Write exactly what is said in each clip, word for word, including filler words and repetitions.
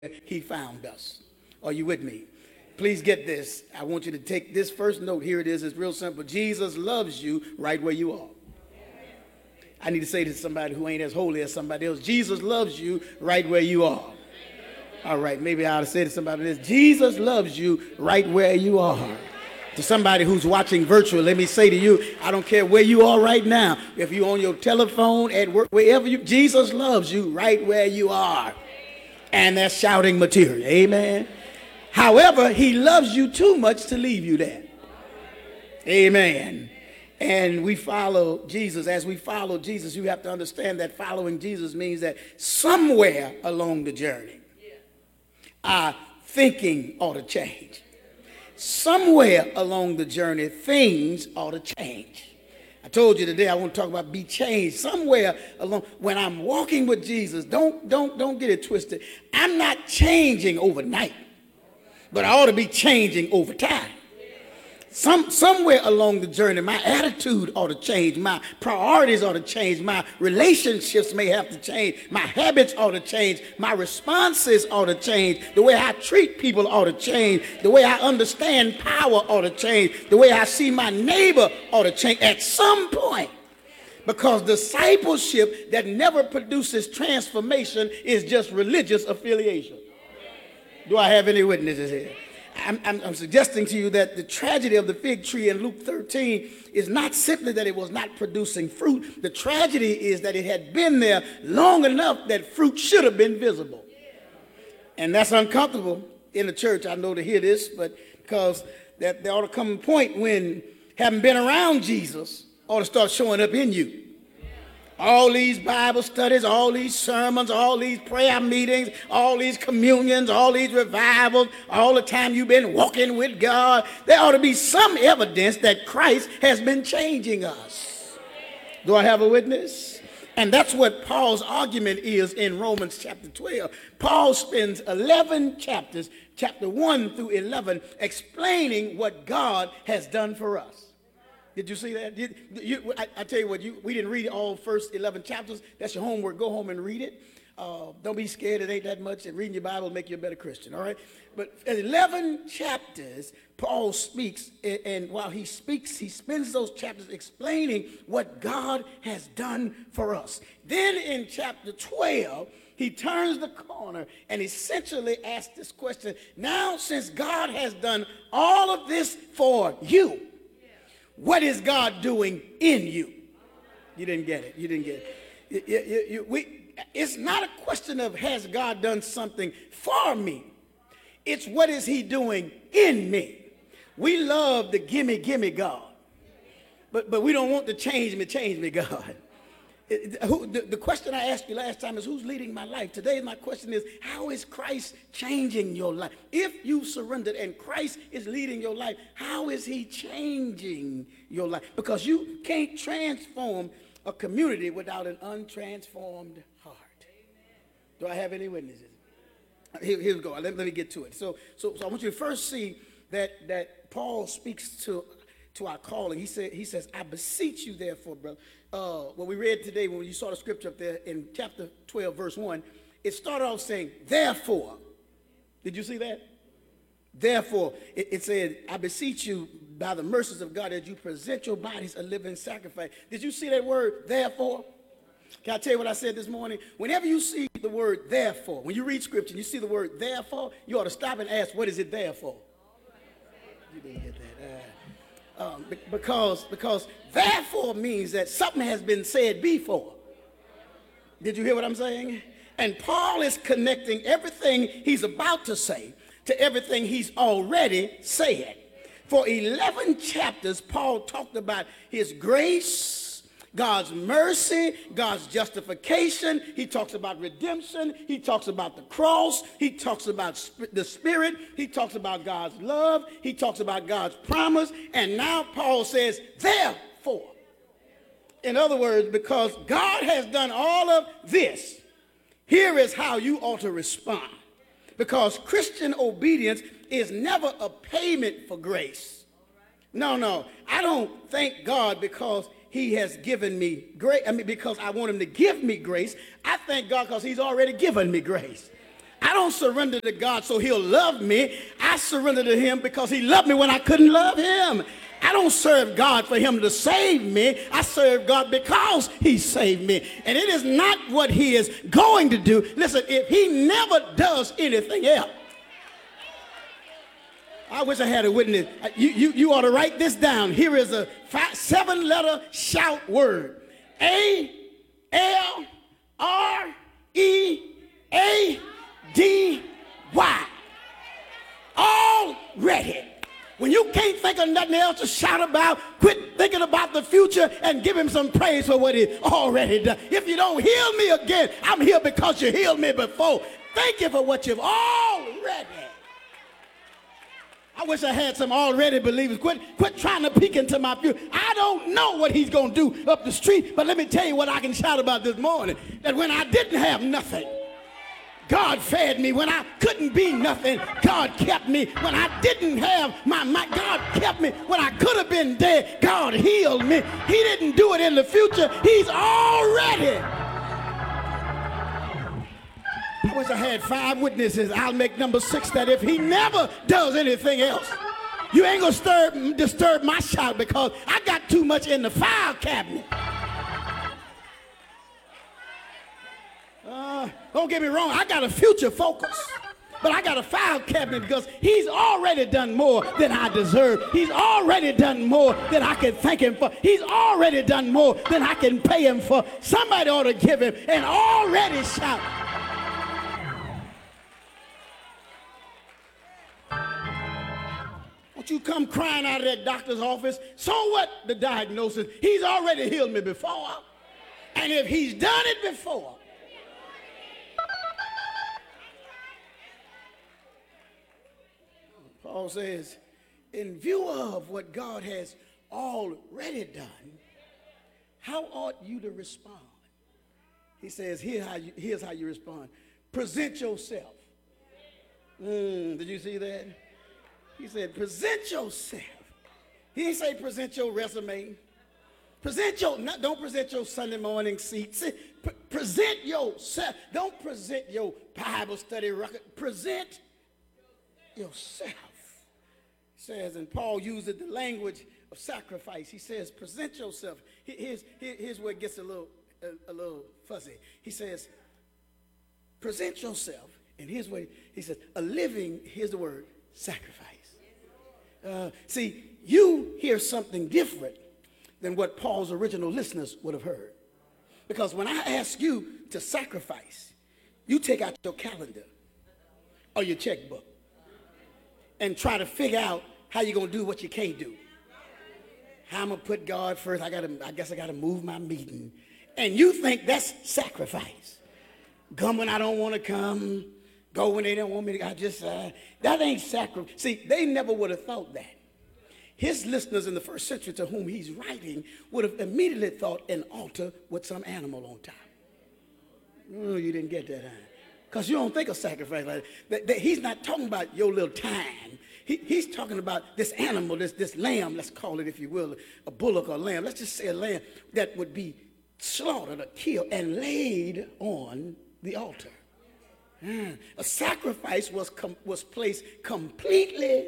he found us. Are you with me? Please get this. I want you to take this first note. Here it is. It's real simple. Jesus loves you right where you are. I need to say to somebody who ain't as holy as somebody else. Jesus loves you right where you are. All right, maybe I ought to say to somebody this. Jesus loves you right where you are. To somebody who's watching virtual, let me say to you, I don't care where you are right now. If you're on your telephone, at work, wherever you, Jesus loves you right where you are. And that's shouting material. Amen. However, he loves you too much to leave you there. Amen. And we follow Jesus. As we follow Jesus, you have to understand that following Jesus means that somewhere along the journey, our thinking ought to change. Somewhere along the journey, things ought to change. I told you today I want to talk about be changed. Somewhere along, when I'm walking with Jesus, don't, don't, don't get it twisted. I'm not changing overnight, but I ought to be changing over time. Some, somewhere along the journey, my attitude ought to change. My priorities ought to change. My relationships may have to change. My habits ought to change. My responses ought to change. The way I treat people ought to change. The way I understand power ought to change. The way I see my neighbor ought to change at some point. Because discipleship that never produces transformation is just religious affiliation. Do I have any witnesses here? I'm, I'm, I'm suggesting to you that the tragedy of the fig tree in Luke thirteen is not simply that it was not producing fruit. The tragedy is that it had been there long enough that fruit should have been visible. And that's uncomfortable in the church, I know, to hear this, but because that there ought to come a point when having been around Jesus ought to start showing up in you. All these Bible studies, all these sermons, all these prayer meetings, all these communions, all these revivals, all the time you've been walking with God, there ought to be some evidence that Christ has been changing us. Do I have a witness? And that's what Paul's argument is in Romans chapter twelve. Paul spends eleven chapters, chapter one through eleven, explaining what God has done for us. Did you see that? You, you, I, I tell you what, you, we didn't read all first eleven chapters. That's your homework. Go home and read it. Uh, don't be scared. It ain't that much. And reading your Bible will make you a better Christian, all right? But eleven chapters, Paul speaks, and, and while he speaks, he spends those chapters explaining what God has done for us. Then in chapter twelve, he turns the corner and essentially asks this question. Now, since God has done all of this for you, what is God doing in you? You didn't get it. You didn't get it. You, you, you, we, it's not a question of has God done something for me. It's what is he doing in me. We love the gimme, gimme God. But, but we don't want the change me, change me God. It, who, the, the question I asked you last time is who's leading my life? Today my question is, how is Christ changing your life? If you surrendered and Christ is leading your life, how is he changing your life? Because you can't transform a community without an untransformed heart. Do I have any witnesses? Here, here we go. Let, let me get to it. So, so, so I want you to first see that, that Paul speaks to to our calling. He said, he says, I beseech you therefore, brother. Uh, what we read today, when you saw the scripture up there in chapter twelve, verse one, it started off saying, therefore. Did you see that? Therefore, it, it said, I beseech you by the mercies of God that you present your bodies a living sacrifice. Did you see that word, therefore? Can I tell you what I said this morning? Whenever you see the word therefore, when you read scripture and you see the word therefore, you ought to stop and ask, what is it there for? You didn't get that. Uh, Um, because, because therefore means that something has been said before. Did you hear what I'm saying? And Paul is connecting everything he's about to say to everything he's already said. For eleven chapters, Paul talked about his grace, God's mercy, God's justification. He talks about redemption. He talks about the cross. He talks about sp- the Spirit. He talks about God's love. He talks about God's promise. And now Paul says, therefore. In other words, because God has done all of this, here is how you ought to respond. Because Christian obedience is never a payment for grace. No, no. I don't thank God because he has given me grace. I mean, because I want him to give me grace. I thank God because he's already given me grace. I don't surrender to God so he'll love me. I surrender to him because he loved me when I couldn't love him. I don't serve God for him to save me. I serve God because he saved me. And it is not what he is going to do. Listen, if he never does anything else, I wish I had a witness. You, you, you ought to write this down. Here is a five, seven letter shout word. A L R E A D Y. Already. When you can't think of nothing else to shout about, quit thinking about the future and give him some praise for what he already done. If you don't heal me again, I'm here because you healed me before. Thank you for what you've already. I wish I had some already believers. Quit, quit trying to peek into my future. I don't know what he's going to do up the street, but let me tell you what I can shout about this morning. That when I didn't have nothing, God fed me. When I couldn't be nothing, God kept me. When I didn't have my mind, God kept me. When I could have been dead, God healed me. He didn't do it in the future. He's already. I wish I had five witnesses. I'll make number six that if he never does anything else, you ain't gonna disturb, disturb my shout because I got too much in the file cabinet. Uh, don't get me wrong, I got a future focus, but I got a file cabinet because he's already done more than I deserve. He's already done more than I can thank him for. He's already done more than I can pay him for. Somebody ought to give him an already shout. Don't you come crying out of that doctor's office. So what the diagnosis? He's already healed me before. And if he's done it before, Paul says, in view of what God has already done, how ought you to respond? He says, Here how you, here's how you respond. Present yourself. Mm, did you see that? He said, present yourself. He didn't say present your resume. Present your, not, don't present your Sunday morning seat. See, pre- present yourself. Don't present your Bible study record. Present yourself. He says, and Paul uses the language of sacrifice. He says, present yourself. Here's, here's where it gets a little, a, a little fuzzy. He says, present yourself. And here's what he, he says, a living, here's the word, sacrifice. Uh, see, you hear something different than what Paul's original listeners would have heard. Because when I ask you to sacrifice, you take out your calendar or your checkbook and try to figure out how you're going to do what you can't do. How I'm going to put God first. I, gotta, I guess I got to move my meeting. And you think that's sacrifice. Come when I don't want to come. Go when they don't want me to. I just, uh, that ain't sacrifice. See, they never would have thought that. His listeners in the first century to whom he's writing would have immediately thought an altar with some animal on top. Oh, you didn't get that, huh? Because you don't think of sacrifice like that. that. He's not talking about your little time. He, he's talking about this animal, this, this lamb, let's call it, if you will, a bullock or a lamb. Let's just say a lamb that would be slaughtered or killed and laid on the altar. Mm. A sacrifice was, com- was placed completely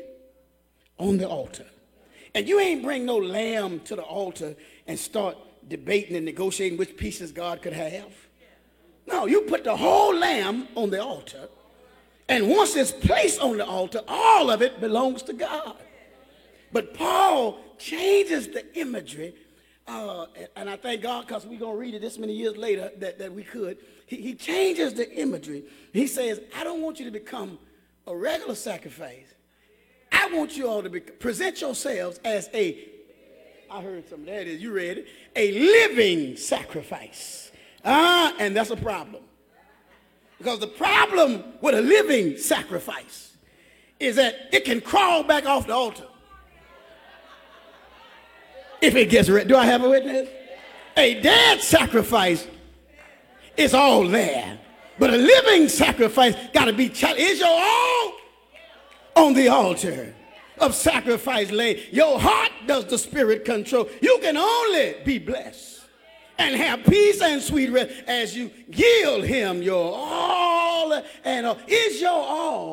on the altar. And you ain't bring no lamb to the altar and start debating and negotiating which pieces God could have. No, you put the whole lamb on the altar. And once it's placed on the altar, all of it belongs to God. But Paul changes the imagery. Uh, and I thank God because we're going to read it this many years later that, that we could. He, he changes the imagery. He says, I don't want you to become a regular sacrifice. I want you all to be, present yourselves as a, I heard something, there it is, you read it, a living sacrifice. Ah, and that's a problem. Because the problem with a living sacrifice is that it can crawl back off the altar. If it gets ready. Do I have a witness? A dead sacrifice is all there. But a living sacrifice got to be challenged. Is your all on the altar of sacrifice laid? Your heart does the Spirit control. You can only be blessed and have peace and sweet rest as you yield him your all and all. Is your all